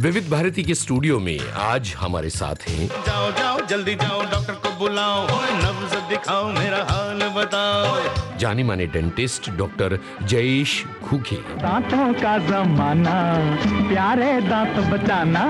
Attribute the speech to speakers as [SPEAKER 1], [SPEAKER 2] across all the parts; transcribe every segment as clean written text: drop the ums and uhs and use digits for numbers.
[SPEAKER 1] विविध भारती के स्टूडियो में आज हमारे साथ हैं
[SPEAKER 2] जाओ जाओ जल्दी जाओ डॉक्टर को बुलाओ, नब्ज दिखाओ मेरा हाल बताओ।
[SPEAKER 1] जाने माने डेंटिस्ट डॉक्टर जयेश घुगे।
[SPEAKER 3] दांतों का जमाना, प्यारे दांत बचाना,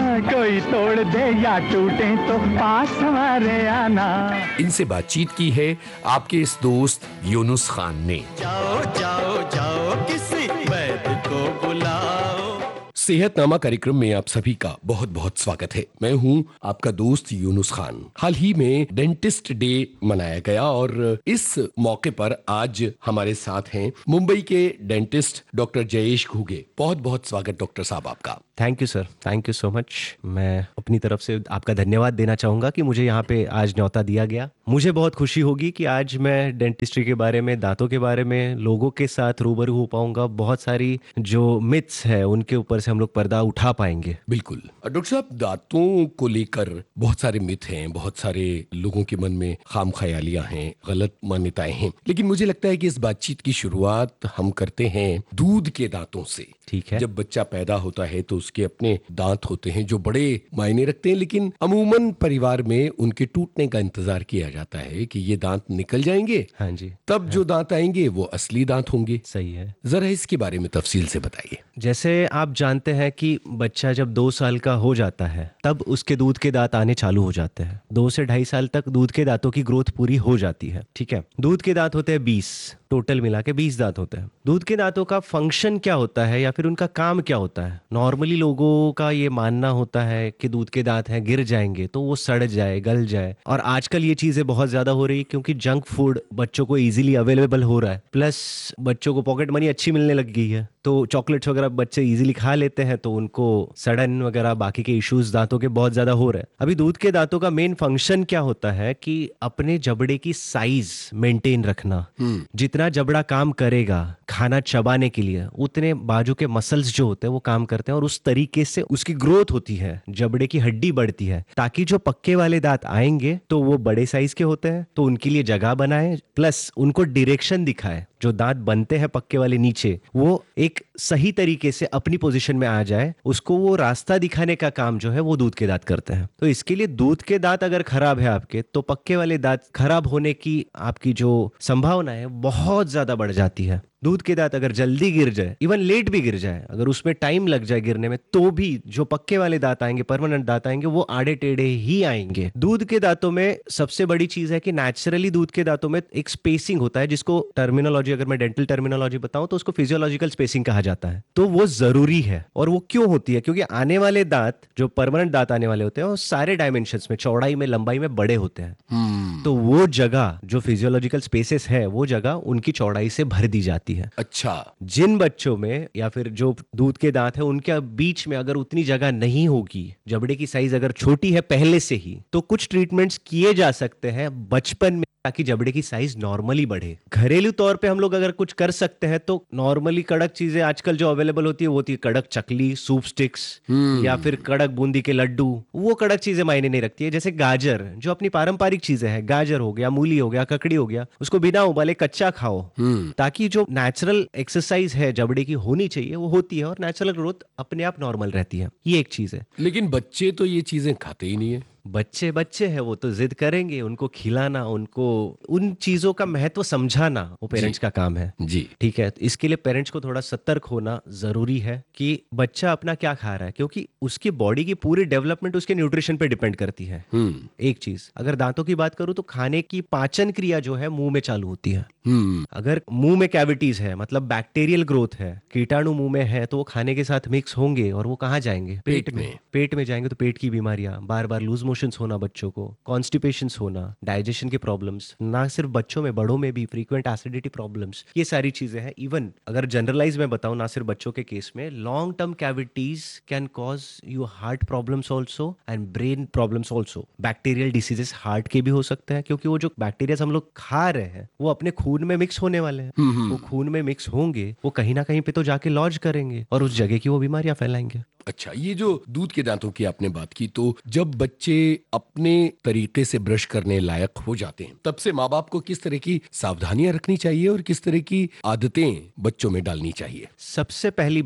[SPEAKER 3] कोई तोड़ दे या टूटे तो पास हमारे आना।
[SPEAKER 1] इनसे बातचीत की है आपके इस दोस्त यूनुस खान ने।
[SPEAKER 2] जाओ जाओ जाओ किसी वैद्य को बुलाओ।
[SPEAKER 1] सेहतनामा कार्यक्रम में आप सभी का बहुत बहुत स्वागत है। मैं हूं आपका दोस्त यूनुस खान। हाल ही में डेंटिस्ट डे मनाया गया और इस मौके पर आज हमारे साथ हैं मुंबई के डेंटिस्ट डॉक्टर जयेश घुगे। बहुत बहुत स्वागत डॉक्टर साहब आपका।
[SPEAKER 4] Thank you sir, thank you so much. मैं अपनी तरफ से आपका धन्यवाद देना चाहूँगा कि मुझे यहाँ पे आज न्योता दिया गया। मुझे बहुत खुशी होगी कि आज मैं डेंटिस्ट्री के बारे में, दांतों के बारे में लोगों के साथ रूबरू हो पाऊंगा। बहुत सारी जो मिथ्स है उनके ऊपर से हम लोग पर्दा उठा पाएंगे।
[SPEAKER 1] बिल्कुल डॉक्टर साहब, दांतों को लेकर बहुत सारे मिथ हैं, बहुत सारे लोगों के मन में खाम ख्यालियां हैं, गलत मान्यताएं हैं, लेकिन मुझे लगता है कि इस बातचीत की शुरुआत हम करते हैं दूध के दांतों से।
[SPEAKER 4] ठीक है।
[SPEAKER 1] जब बच्चा पैदा होता है तो उसके अपने दांत होते हैं जो बड़े मायने रखते हैं, लेकिन अमूमन परिवार में उनके टूटने का इंतजार किया जाता है कि ये दांत निकल जाएंगे।
[SPEAKER 4] हाँ जी।
[SPEAKER 1] तब जो दांत आएंगे वो असली दांत होंगे।
[SPEAKER 4] सही है।
[SPEAKER 1] जरा इसके बारे में तफसील से बताइए।
[SPEAKER 4] जैसे आप जानते हैं कि बच्चा जब 2 साल का हो जाता है तब उसके दूध के दांत आने चालू हो जाते हैं। 2 से 2.5 साल तक दूध के दांतों की ग्रोथ पूरी हो जाती है। ठीक है। दूध के दांत होते हैं 20, टोटल मिला के 20 दांत होते हैं। दूध के दांतों का फंक्शन क्या होता है या फिर उनका काम क्या होता है? नॉर्मली लोगों का ये मानना होता है कि दूध के दांत हैं, गिर जाएंगे तो वो सड़ जाए, गल जाए। और आजकल ये चीजें बहुत ज्यादा हो रही है क्योंकि जंक फूड बच्चों को इजीली अवेलेबल हो रहा है, प्लस बच्चों को पॉकेट मनी अच्छी मिलने लग गई है, तो चॉकलेट्स वगैरह बच्चे इजीली खा लेते हैं, तो उनको सड़न वगैरह बाकी के इश्यूज दांतों के बहुत ज्यादा हो रहे हैं। अभी दूध के दांतों का मेन फंक्शन क्या होता है कि अपने जबड़े की साइज मेंटेन रखना। जितना जबड़ा काम करेगा खाना चबाने के लिए, उतने बाजू के मसल्स जो होते हैं वो काम करते हैं और उस तरीके से उसकी ग्रोथ होती है, जबड़े की हड्डी बढ़ती है, ताकि जो पक्के वाले दांत आएंगे तो वो बड़े साइज के होते हैं, तो उनके लिए जगह बनाए, प्लस उनको डायरेक्शन दिखाए। जो दांत बनते हैं पक्के वाले नीचे, वो एक सही तरीके से अपनी पोजीशन में आ जाए, उसको वो रास्ता दिखाने का काम जो है वो दूध के दांत करते हैं। तो इसके लिए दूध के दांत अगर खराब है आपके, तो पक्के वाले दांत खराब होने की आपकी जो संभावना है बहुत ज्यादा बढ़ जाती है। दूध के दांत अगर जल्दी गिर जाए, इवन लेट भी गिर जाए, अगर उसमें टाइम लग जाए गिरने में, तो भी जो पक्के वाले दांत आएंगे, परमानेंट दांत आएंगे, वो आड़े टेढ़े ही आएंगे। दूध के दांतों में सबसे बड़ी चीज है कि नेचुरली दूध के दांतों में एक स्पेसिंग होता है, जिसको टर्मिनोलॉजी, अगर मैं डेंटल टर्मिनोलॉजी बताऊं तो उसको फिजियोलॉजिकल स्पेसिंग कहा जाता है। तो वो जरूरी है। और वो क्यों होती है? क्योंकि आने वाले दांत, जो परमानेंट दांत आने वाले होते हैं, वो सारे डायमेंशंस में, चौड़ाई में, लंबाई में बड़े होते हैं। तो वो जगह जो फिजियोलॉजिकल स्पेसेस है, वो जगह उनकी चौड़ाई से भर दी जाती है।
[SPEAKER 1] अच्छा।
[SPEAKER 4] जिन बच्चों में या फिर जो दूध के दांत है उनके बीच में अगर उतनी जगह नहीं होगी, जबड़े की साइज अगर छोटी है पहले से ही, तो कुछ ट्रीटमेंट्स किए जा सकते हैं बचपन में ताकि जबड़े की साइज नॉर्मली बढ़े। घरेलू तौर पे हम लोग अगर कुछ कर सकते हैं तो नॉर्मली कड़क चीजें आजकल जो अवेलेबल होती है वो होती है कड़क चकली, सूप स्टिक्स, या फिर कड़क बूंदी के लड्डू। वो कड़क चीजें मायने नहीं रखती है। जैसे गाजर, जो अपनी पारंपरिक चीजें हैं, गाजर हो गया, मूली हो गया, ककड़ी हो गया, उसको बिना उबाले कच्चा खाओ, ताकि जो नेचुरल एक्सरसाइज है जबड़े की होनी चाहिए वो होती है और नेचुरल ग्रोथ अपने आप नॉर्मल रहती है। ये एक चीज है।
[SPEAKER 1] लेकिन बच्चे तो ये चीजें खाते ही नहीं है।
[SPEAKER 4] बच्चे है, वो तो जिद करेंगे। उनको खिलाना, उनको उन चीजों का महत्व समझाना वो पेरेंट्स का काम है।
[SPEAKER 1] जी
[SPEAKER 4] ठीक है। इसके लिए पेरेंट्स को थोड़ा सतर्क होना जरूरी है कि बच्चा अपना क्या खा रहा है, क्योंकि उसकी बॉडी की पूरी डेवलपमेंट उसके न्यूट्रिशन पे डिपेंड करती है। एक चीज, अगर दांतों की बात करूं तो खाने की पाचन क्रिया जो है मुंह में चालू होती है। अगर मुंह में कैविटीज है, मतलब बैक्टीरियल ग्रोथ है, कीटाणु मुंह में है, तो वो खाने के साथ मिक्स होंगे और वो कहाँ जाएंगे? पेट में जाएंगे। तो पेट की बीमारियां, बार बार लूज मोशंस होना, बच्चों को कॉन्स्टिपेशंस होना, डाइजेशन के प्रॉब्लम्स, ना सिर्फ बच्चों में, बड़ों में भी फ्रीक्वेंट एसिडिटी प्रॉब्लम्स, ये सारी चीजें हैं। इवन अगर जनरलाइज में बताऊं, ना सिर्फ बच्चों के केस में, long term cavities can cause you heart problems also and brain problems also. Bacterial diseases heart के भी हो सकते हैं, क्योंकि वो जो बैक्टीरिया हम लोग खा रहे हैं वो अपने खून में मिक्स होने वाले हैं। वो खून में मिक्स होंगे, वो कहीं ना कहीं पे तो जाके लॉज करेंगे और उस जगह की वो बीमारियां फैलाएंगे।
[SPEAKER 1] अच्छा, ये जो दूध के दांतों की आपने बात की, तो जब बच्चे अपने तरीके से ब्रश करने लायक हो जाते हैं, तब से माँ बाप को किस तरह की सावधानियां रखनी चाहिए और किस तरह की आदतें बच्चों में डालनी चाहिए?
[SPEAKER 4] सबसे पहली बात,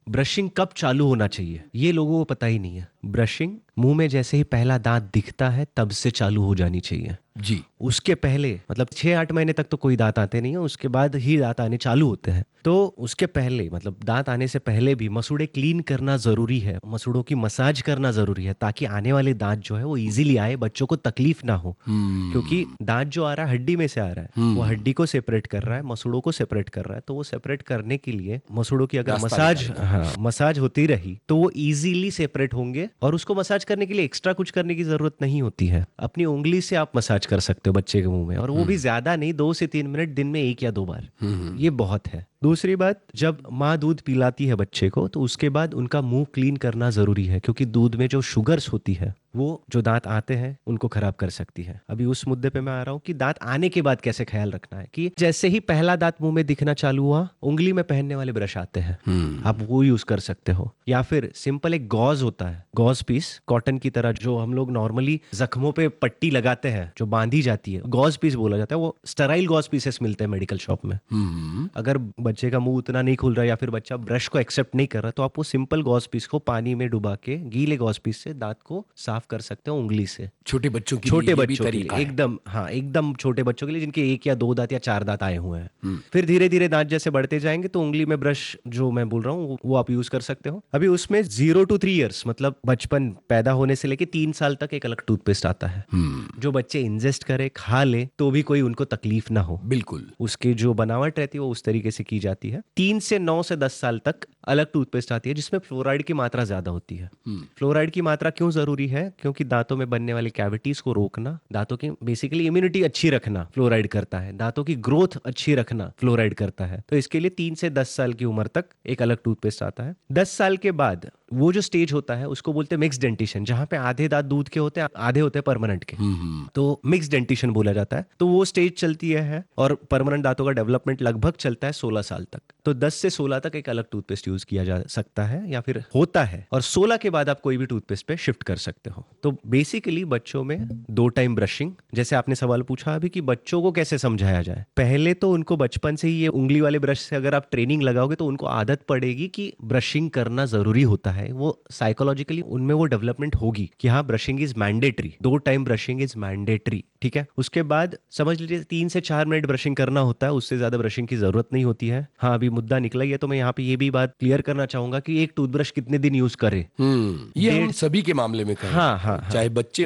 [SPEAKER 4] ब्रशिंग कब चालू होना चाहिए ये लोगों को पता ही नहीं है। ब्रशिंग मुंह में जैसे ही पहला दांत दिखता है तब से चालू हो जानी चाहिए
[SPEAKER 1] जी।
[SPEAKER 4] उसके पहले मतलब 6-8 महीने तक तो कोई दांत आते नहीं है, उसके बाद ही दांत आने चालू होते हैं। तो उसके पहले मतलब दांत आने से पहले भी मसूड़े क्लीन करना जरूरी है, मसूड़ों की मसाज करना जरूरी है, ताकि आने वाले दांत जो है वो इजीली आए, बच्चों को तकलीफ ना हो। क्योंकि दांत जो आ रहा है हड्डी में से आ रहा है, वो हड्डी को सेपरेट कर रहा है, मसूड़ों को सेपरेट कर रहा है। तो वो सेपरेट करने के लिए मसूड़ों की अगर मसाज होती रही तो वो इजीली सेपरेट होंगे, और उसको मसाज करने के लिए एक्स्ट्रा कुछ करने की जरूरत नहीं होती है। अपनी उंगली से आप मसाज कर सकते हो बच्चे के मुंह में, और वो भी ज्यादा नहीं, 2 से 3 मिनट दिन में 1 या 2 बार, ये बहुत है। दूसरी बात, जब माँ दूध पिलाती है बच्चे को तो उसके बाद उनका मुंह क्लीन करना जरूरी है, क्योंकि दूध में जो शुगर्स होती है वो जो दांत आते हैं उनको खराब कर सकती है। अभी उस मुद्दे पे मैं आ रहा हूँ कि दांत आने के बाद कैसे ख्याल रखना है। कि जैसे ही पहला दांत मुंह में दिखना चालू हुआ, उंगली में पहनने वाले ब्रश आते हैं, आप वो यूज कर सकते हो। या फिर सिंपल एक गॉज होता है, गॉज पीस, कॉटन की तरह जो हम लोग नॉर्मली जख्मों पे पट्टी लगाते हैं जो बांधी जाती है, गॉज पीस बोला जाता है। वो स्टेराइल गॉज पीसेस मिलते हैं मेडिकल शॉप में। अगर बच्चे का मुंह उतना नहीं खुल रहा या फिर बच्चा ब्रश को एक्सेप्ट नहीं कर रहा, तो आप वो सिंपल गॉज पीस को पानी में डुबा के गीले गॉज पीस से दांत को साफ कर सकते हो उंगली से।
[SPEAKER 1] छोटे बच्चों के
[SPEAKER 4] लिए एकदम, हाँ एकदम छोटे बच्चों के लिए जिनके 1 या 2 दांत या 4 दांत आए हुए हैं। फिर धीरे धीरे दांत जैसे बढ़ते जाएंगे तो उंगली में ब्रश जो मैं बोल रहा हूँ वो आप यूज कर सकते हो। अभी उसमें 0 to 3 years मतलब बचपन पैदा होने से लेके 3 साल तक एक अलग टूथपेस्ट आता है, जो बच्चे इंजेस्ट करे, खा ले तो भी कोई उनको तकलीफ ना हो।
[SPEAKER 1] बिल्कुल,
[SPEAKER 4] उसकी जो बनावट रहती है वो उस तरीके से की जाती है। 3 से 9 से 10 साल तक अलग टूथपेस्ट आती है जिसमें फ्लोराइड की मात्रा ज्यादा होती है। फ्लोराइड की मात्रा क्यों जरूरी है? क्योंकि दांतों में बनने वाली कैविटीज को रोकना, दांतों की बेसिकली इम्यूनिटी अच्छी रखना फ्लोराइड करता है, दांतों की ग्रोथ अच्छी रखना फ्लोराइड करता है। तो इसके लिए 3 से 10 साल की उम्र तक एक अलग टूथपेस्ट आता है। 10 साल के बाद वो जो स्टेज होता है उसको बोलते हैं मिक्स डेंटिशन, जहां पे आधे दांत दूध के होते हैं, आधे होते हैं परमानेंट के, तो मिक्स डेंटिशन बोला जाता है। तो वो स्टेज चलती है और परमानेंट दांतों का डेवलपमेंट लगभग चलता है 16 साल तक। तो 10 से 16 तक एक अलग टूथपेस्ट यूज किया जा सकता है या फिर होता है, और 16 के बाद आप कोई भी टूथपेस्ट पे शिफ्ट कर सकते हो। तो बेसिकली बच्चों में 2 टाइम ब्रशिंग, जैसे आपने सवाल पूछा अभी कि बच्चों को कैसे समझाया जाए। पहले तो उनको बचपन से ही ये उंगली वाले ब्रश से अगर आप ट्रेनिंग लगाओगे तो उनको आदत पड़ेगी कि ब्रशिंग करना जरूरी होता है। वो साइकोलॉजिकली उनमें वो डेवलपमेंट होगी कि हाँ brushing is mandatory, 2 time brushing is mandatory, ठीक है। उसके बाद समझ लीजिए 3 से 4 मिनट ब्रशिंग करना होता है, उससे ज्यादा ब्रशिंग की जरूरत नहीं होती है। हाँ अभी मुद्दा निकला ही है तो मैं यहाँ पे ये भी बात क्लियर करना चाहूंगा कि एक टूथब्रश कितने दिन यूज करे।
[SPEAKER 1] ये हम सभी के मामले में करें,
[SPEAKER 4] हाँ,
[SPEAKER 1] चाहे बच्चे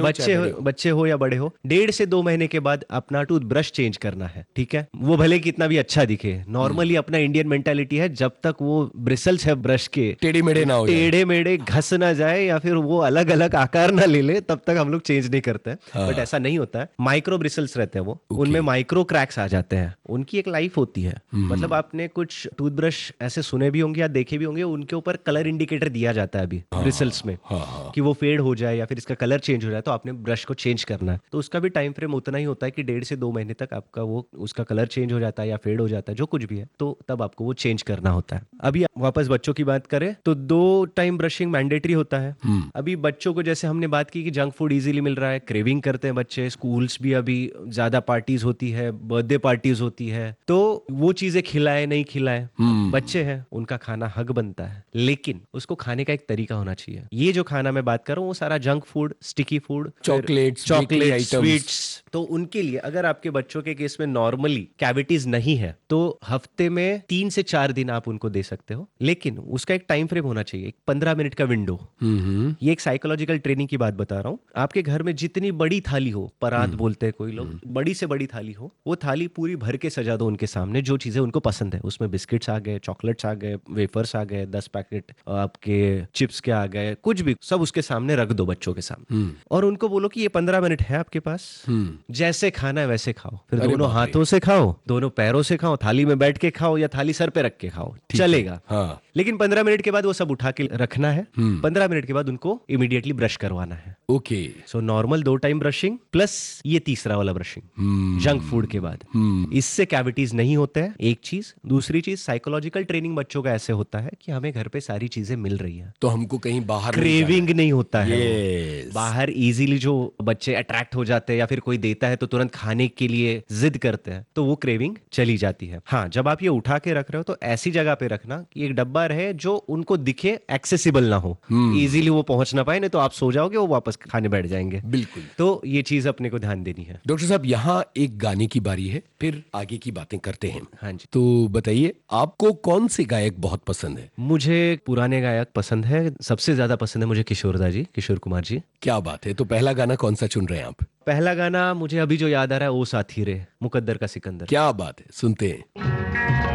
[SPEAKER 4] हो या बड़े हो, 1.5 से 2 महीने के बाद अपना टूथब्रश चेंज करना है, ठीक है। वो भले कितना भी अच्छा दिखे, नॉर्मली अपना इंडियन मेंटालिटी है जब तक वो ब्रिसल्स है ब्रश के टेढ़े मेढ़े घस ना जाए या फिर वो अलग अलग आकार ना ले ले, तब तक हम लोग चेंज नहीं करते हैं। बट ऐसा नहीं होता है, माइक्रो ब्रिसल्स रहते हैं वो, उनमें माइक्रो क्रैक्स आ जाते हैं, उनकी एक लाइफ होती है। मतलब आपने कुछ टूथब्रश ऐसे सुने भी होंगे या देखे भी होंगे, उनके ऊपर कलर इंडिकेटर दिया जाता है अभी ब्रिसल्स में, कि वो फेड हो जाए या फिर इसका कलर चेंज हो जाए तो आपने ब्रश को चेंज करना है। तो उसका भी टाइम फ्रेम उतना ही होता है कि 1.5 से 2 महीने तक आपका वो उसका कलर चेंज हो जाता है या फेड हो जाता है, जो कुछ भी है, तो तब आपको वो चेंज करना होता है। अभी वापस बच्चों की बात करें तो 2 टाइम ब्रशिंग मैंडेटरी होता है। अभी बच्चों को जैसे हमने बात की कि जंक फूड इजीली मिल रहा है, क्रेविंग करते हैं बच्चे, स्कूल्स भी अभी ज्यादा पार्टीज होती है, बर्थडे पार्टीज होती है, तो वो चीजें खिलाए नहीं खिलाए, बच्चे हैं उनका खाना हक बनता है, लेकिन उसको खाने का एक तरीका होना चाहिए। ये जो खाना मैं बात कर रहा हूँ वो सारा junk food, sticky food, chocolate, sweets, तो उनके लिए अगर आपके बच्चों के केस में नॉर्मली कैविटीज नहीं है तो हफ्ते में 3 से 4 दिन आप उनको दे सकते हो, लेकिन उसका एक टाइम फ्रेम होना चाहिए, 15 मिनट का विंडो। ये एक साइकोलॉजिकल ट्रेनिंग की बात बता रहा हूँ। आपके घर में जितनी बड़ी थाली हो, परात बोलते हैं कोई लोग, बड़ी से बड़ी थाली हो, वो थाली पूरी भर के सजा दो उनके सामने, जो चीजें उनको पसंद है। उसमें बिस्किट्स आ गए, चॉकलेट्स आ गए, वेफर्स आ गए, 10 पैकेट आपके चिप्स के आ गए, कुछ भी, सब उसके सामने रख दो बच्चों के सामने, और उनको बोलो कि ये 15 मिनट है आपके पास, जैसे खाना है वैसे खाओ। फिर दोनों हाथों से खाओ, दोनों पैरों से खाओ, थाली में बैठ के खाओ या थाली सर पे रख के खाओ, चलेगा। हाँ। लेकिन 15 मिनट के बाद वो सब उठा के रखना है। 15 मिनट के बाद उनको इमीडिएटली ब्रश करवाना है।
[SPEAKER 1] Okay.
[SPEAKER 4] So normal 2 time brushing plus ये तीसरा वाला ब्रशिंग जंक फूड के बाद। इससे कैविटीज नहीं होते हैं, एक चीज। दूसरी चीज, साइकोलॉजिकल ट्रेनिंग बच्चों का ऐसे होता है कि हमें घर पे सारी चीजें मिल रही है,
[SPEAKER 1] तो हमको कहीं बाहर
[SPEAKER 4] क्रेविंग नहीं होता है।
[SPEAKER 1] Yes.
[SPEAKER 4] बाहर इजीली जो बच्चे अट्रैक्ट हो जाते हैं या फिर कोई देता है तो तुरंत खाने के लिए जिद करते हैं, तो वो क्रेविंग चली जाती है। हाँ, जब आप ये उठा के रख रहे हो तो ऐसी जगह पे रखना कि एक डब्बा रहे जो उनको दिखे, एक्सेसिबल ना हो, इजीली वो पहुंच ना पाए, नहीं तो आप सो जाओगे, वो वापस खाने बैठ जाएंगे।
[SPEAKER 1] बिल्कुल।
[SPEAKER 4] तो ये चीज अपने को ध्यान देनी है।
[SPEAKER 1] डॉक्टर साहब, यहाँ एक गाने की बारी है, फिर आगे की बातें करते हैं।
[SPEAKER 4] हाँ जी।
[SPEAKER 1] तो बताइए, आपको कौन से गायक बहुत पसंद है?
[SPEAKER 4] मुझे पुराने गायक पसंद है, सबसे ज्यादा पसंद है मुझे किशोरदा जी, किशोर कुमार जी।
[SPEAKER 1] क्या बात है, तो पहला गाना कौन सा चुन रहे हैं आप?
[SPEAKER 4] पहला गाना मुझे अभी जो याद आ रहा है, ओ साथी रे, मुकद्दर का सिकंदर।
[SPEAKER 1] क्या बात है, सुनते हैं।